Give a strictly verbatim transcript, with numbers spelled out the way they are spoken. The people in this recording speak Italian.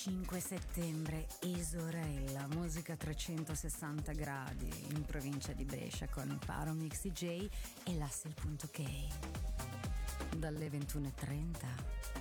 cinque settembre, Isorella, musica trecentosessanta gradi in provincia di Brescia con Paromix D J e l'Assel.K. Dalle ventuno e trenta